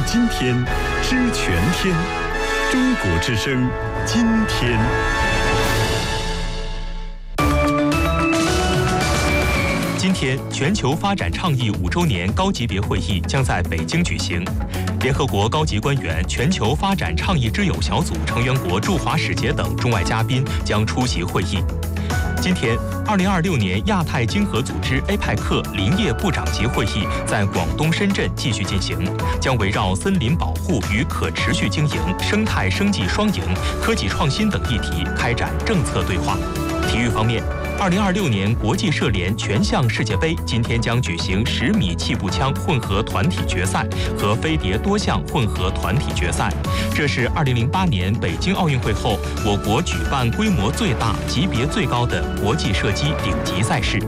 今天，知全天。中国之声，今天。 今天，全球发展倡议5周年高级别会议将在北京举行。联合国高级官员、全球发展倡议之友小组成员国驻华使节等中外嘉宾将出席会议。今天，2026年亚太经合组织 APEC 林业部长级会议在广东深圳继续进行，将围绕森林保护与可持续经营、生态生计双赢、科技创新等议题开展政策对话。体育方面，2026年国际射联全项世界杯今天将举行10米气步枪混合团体决赛和飞碟多项混合团体决赛。这是2008年北京奥运会后，我国举办规模最大、级别最高的国际射击顶级赛事。